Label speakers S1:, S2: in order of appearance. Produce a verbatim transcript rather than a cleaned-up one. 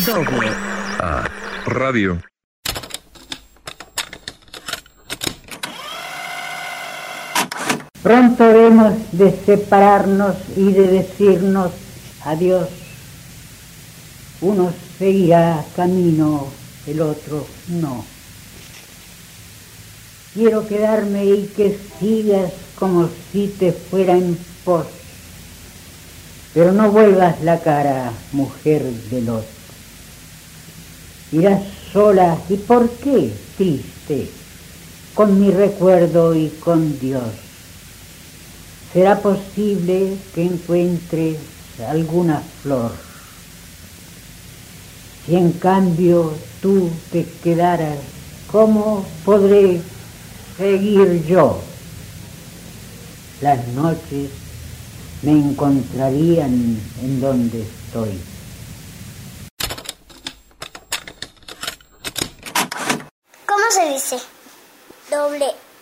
S1: Doble
S2: A Radio.
S3: Pronto hemos de separarnos y de decirnos adiós. Uno seguirá camino, el otro no. Quiero quedarme y que sigas como si te fuera en pos. Pero no vuelvas la cara, mujer veloz. Irás sola, ¿y por qué triste? Con mi recuerdo y con Dios. ¿Será posible que encuentres alguna flor? Si en cambio tú te quedaras, ¿cómo podré seguir yo? Las noches me encontrarían en donde estoy.
S4: ¿Cómo se dice? Doble